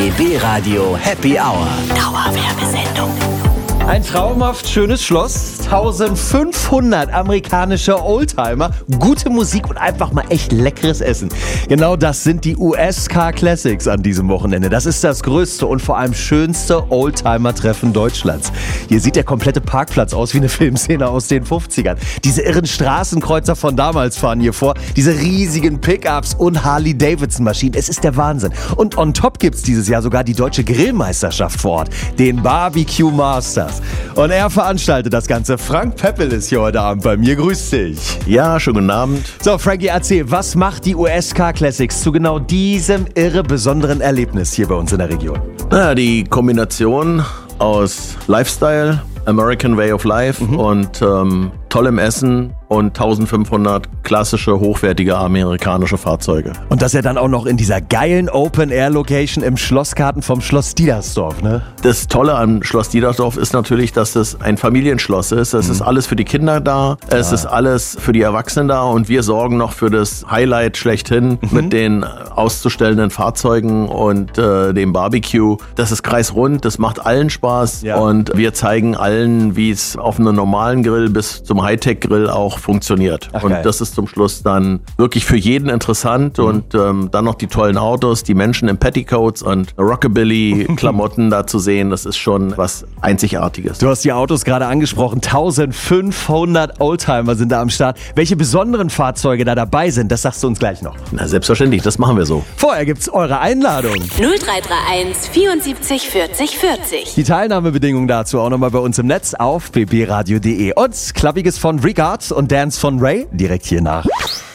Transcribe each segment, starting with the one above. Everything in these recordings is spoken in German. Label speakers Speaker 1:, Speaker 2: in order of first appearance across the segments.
Speaker 1: BB Radio Happy Hour.
Speaker 2: Dauerwerbesendung.
Speaker 3: Ein traumhaft schönes Schloss, 1500 amerikanische Oldtimer, gute Musik und einfach mal echt leckeres Essen. Genau das sind die US Car Classics an diesem Wochenende. Das ist das größte und vor allem schönste Oldtimer-Treffen Deutschlands. Hier sieht der komplette Parkplatz aus wie eine Filmszene aus den 50ern. Diese irren Straßenkreuzer von damals fahren hier vor, diese riesigen Pickups und Harley-Davidson-Maschinen. Es ist der Wahnsinn. Und on top gibt's dieses Jahr sogar die deutsche Grillmeisterschaft vor Ort, den Barbecue Masters. Und er veranstaltet das Ganze. Frank Peppel ist hier heute Abend bei mir. Grüß dich.
Speaker 4: Ja, schönen guten Abend.
Speaker 3: So, Frankie, erzähl, was macht die US Car Classics zu genau diesem irre besonderen Erlebnis hier bei uns in der Region?
Speaker 4: Ja, die Kombination aus Lifestyle, American Way of Life und tollem Essen und 1500 klassische, hochwertige amerikanische Fahrzeuge.
Speaker 3: Und das ja dann auch noch in dieser geilen Open-Air-Location im Schlossgarten vom Schloss Diedersdorf, ne?
Speaker 4: Das Tolle an Schloss Diedersdorf ist natürlich, dass es ein Familienschloss ist. Es ist alles für die Kinder da, es ist alles für die Erwachsenen da und wir sorgen noch für das Highlight schlechthin mit den auszustellenden Fahrzeugen und dem Barbecue. Das ist kreisrund, das macht allen Spaß und wir zeigen allen, wie es auf einem normalen Grill bis zum Hightech-Grill auch funktioniert.
Speaker 3: Ach,
Speaker 4: und
Speaker 3: geil.
Speaker 4: das ist zum Schluss dann wirklich für jeden interessant und dann noch die tollen Autos, die Menschen in Petticoats und Rockabilly-Klamotten da zu sehen, das ist schon was Einzigartiges.
Speaker 3: Du hast die Autos gerade angesprochen, 1500 Oldtimer sind da am Start. Welche besonderen Fahrzeuge da dabei sind, das sagst du uns gleich noch.
Speaker 4: Na, selbstverständlich, das machen wir so.
Speaker 3: Vorher gibt's eure Einladung.
Speaker 2: 0331 74 40 40.
Speaker 3: Die Teilnahmebedingungen dazu auch nochmal bei uns im Netz auf bbradio.de. Und Klappiges von Ricard und Dance von Ray direkt hier nach.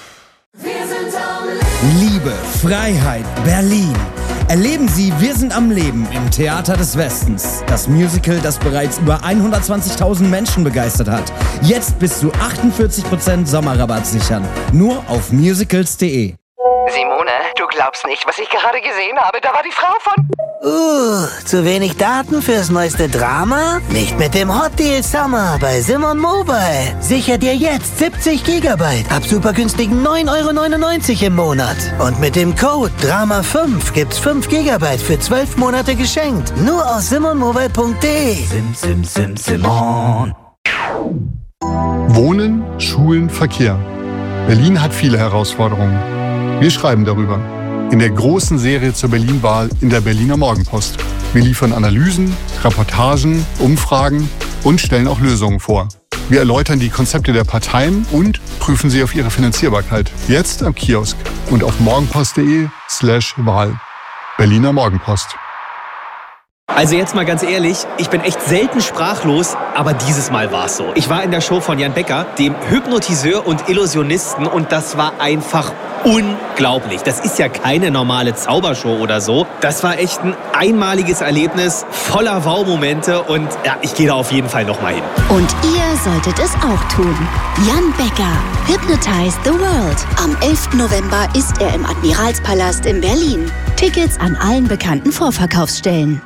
Speaker 5: Liebe, Freiheit, Berlin. Erleben Sie Wir sind am Leben im Theater des Westens. Das Musical, das bereits über 120.000 Menschen begeistert hat. Jetzt bis zu 48% Sommerrabatt sichern. Nur auf musicals.de.
Speaker 6: Simone, du glaubst nicht, was ich gerade gesehen habe. Da war die Frau von...
Speaker 1: Zu wenig Daten fürs neueste Drama? Nicht mit dem Hot Deal Summer bei Simon Mobile. Sicher dir jetzt 70 GB ab super günstigen 9,99 € im Monat. Und mit dem Code DRAMA5 gibt's 5 GB für 12 Monate geschenkt. Nur auf simonmobile.de. Simon.
Speaker 7: Wohnen, Schulen, Verkehr. Berlin hat viele Herausforderungen. Wir schreiben darüber. In der großen Serie zur Berlin-Wahl in der Berliner Morgenpost. Wir liefern Analysen, Reportagen, Umfragen und stellen auch Lösungen vor. Wir erläutern die Konzepte der Parteien und prüfen sie auf ihre Finanzierbarkeit. Jetzt am Kiosk und auf morgenpost.de/Wahl. Berliner Morgenpost.
Speaker 8: Also jetzt mal ganz ehrlich, ich bin echt selten sprachlos, aber dieses Mal war's so. Ich war in der Show von Jan Becker, dem Hypnotiseur und Illusionisten, und das war einfach unglaublich. Das ist ja keine normale Zaubershow oder so. Das war echt ein einmaliges Erlebnis, voller Wow-Momente, und ja, ich gehe da auf jeden Fall nochmal hin.
Speaker 2: Und ihr solltet es auch tun. Jan Becker, Hypnotize the World. Am 11. November ist er im Admiralspalast in Berlin. Tickets an allen bekannten Vorverkaufsstellen.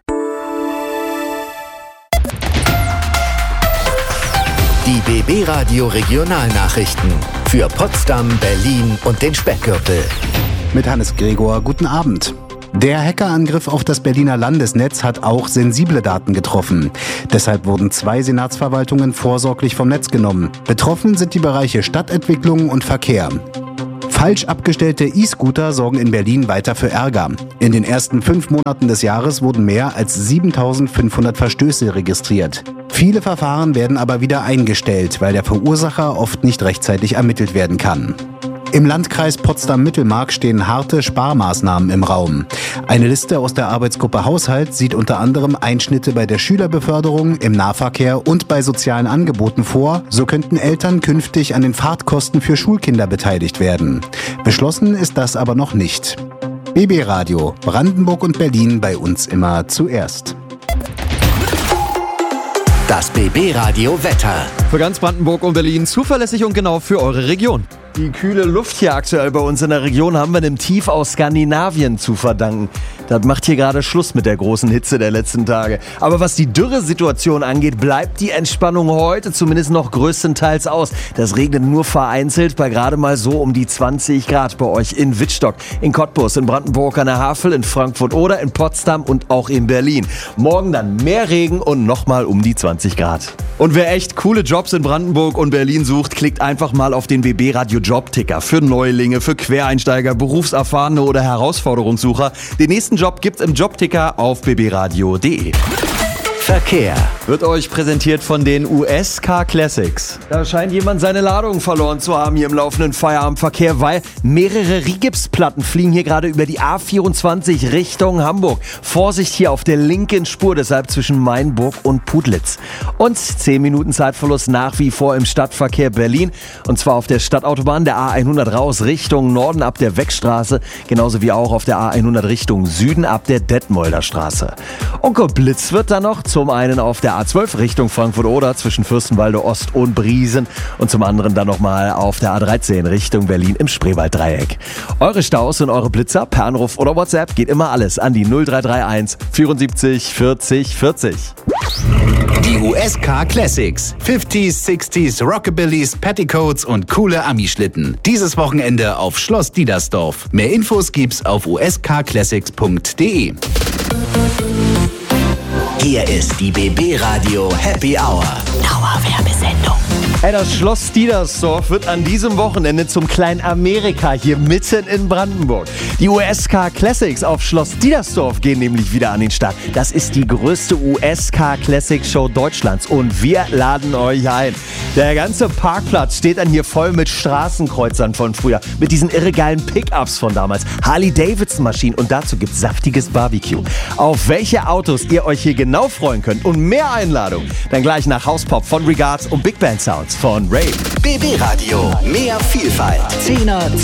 Speaker 1: Die BB Radio Regionalnachrichten für Potsdam, Berlin und den Speckgürtel.
Speaker 9: Mit Hannes Gregor, guten Abend. Der Hackerangriff auf das Berliner Landesnetz hat auch sensible Daten getroffen. Deshalb wurden 2 Senatsverwaltungen vorsorglich vom Netz genommen. Betroffen sind die Bereiche Stadtentwicklung und Verkehr. Falsch abgestellte E-Scooter sorgen in Berlin weiter für Ärger. In den ersten 5 Monaten des Jahres wurden mehr als 7.500 Verstöße registriert. Viele Verfahren werden aber wieder eingestellt, weil der Verursacher oft nicht rechtzeitig ermittelt werden kann. Im Landkreis Potsdam-Mittelmark stehen harte Sparmaßnahmen im Raum. Eine Liste aus der Arbeitsgruppe Haushalt sieht unter anderem Einschnitte bei der Schülerbeförderung, im Nahverkehr und bei sozialen Angeboten vor. So könnten Eltern künftig an den Fahrtkosten für Schulkinder beteiligt werden. Beschlossen ist das aber noch nicht. BB Radio, Brandenburg und Berlin bei uns immer zuerst.
Speaker 1: Das BB Radio Wetter.
Speaker 3: Für ganz Brandenburg und Berlin zuverlässig und genau für eure Region. Die kühle Luft hier aktuell bei uns in der Region haben wir einem Tief aus Skandinavien zu verdanken. Das macht hier gerade Schluss mit der großen Hitze der letzten Tage. Aber was die Dürresituation angeht, bleibt die Entspannung heute zumindest noch größtenteils aus. Das regnet nur vereinzelt bei gerade mal so um die 20 Grad bei euch in Wittstock, in Cottbus, in Brandenburg an der Havel, in Frankfurt oder in Potsdam und auch in Berlin. Morgen dann mehr Regen und nochmal um die 20 Grad. Und wer echt coole Jobs in Brandenburg und Berlin sucht, klickt einfach mal auf den BB Radio Jobticker. Für Neulinge, für Quereinsteiger, Berufserfahrene oder Herausforderungssucher. Den nächsten Job gibt's im Jobticker auf bbradio.de.
Speaker 10: Verkehr
Speaker 3: wird euch präsentiert von den US-Car Classics. Da scheint jemand seine Ladung verloren zu haben hier im laufenden Feierabendverkehr, weil mehrere Rigipsplatten fliegen hier gerade über die A24 Richtung Hamburg. Vorsicht hier auf der linken Spur, deshalb zwischen Mainburg und Putlitz. Und 10 Minuten Zeitverlust nach wie vor im Stadtverkehr Berlin. Und zwar auf der Stadtautobahn der A100 raus Richtung Norden ab der Weckstraße. Genauso wie auch auf der A100 Richtung Süden ab der Detmolder Straße. Und geblitzt wird dann noch zum einen auf der A12 Richtung Frankfurt-Oder zwischen Fürstenwalde Ost und Briesen und zum anderen dann nochmal auf der A13 Richtung Berlin im Spreewalddreieck. Eure Staus und eure Blitzer per Anruf oder WhatsApp geht immer alles an die 0331 74 40 40.
Speaker 10: Die US-Car Classics. 50s, 60s, Rockabillys, Petticoats und coole Ami-Schlitten. Dieses Wochenende auf Schloss Diedersdorf. Mehr Infos gibt's auf uscarclassics.de. Hier ist die BB Radio Happy Hour. Dauerwerbesendung.
Speaker 3: Hey, das Schloss Diedersdorf wird an diesem Wochenende zum kleinen Amerika hier mitten in Brandenburg. Die US-Car Classics auf Schloss Diedersdorf gehen nämlich wieder an den Start. Das ist die größte US-Car Classics Show Deutschlands und wir laden euch ein. Der ganze Parkplatz steht dann hier voll mit Straßenkreuzern von früher, mit diesen irregeilen Pickups von damals, Harley-Davidson-Maschinen und dazu gibt's saftiges Barbecue. Auf welche Autos ihr euch hier genau freuen könnt und mehr Einladung, dann gleich nach Hauspop von Regards und Big Band Sounds von Ray.
Speaker 10: BB Radio, mehr Vielfalt. 10er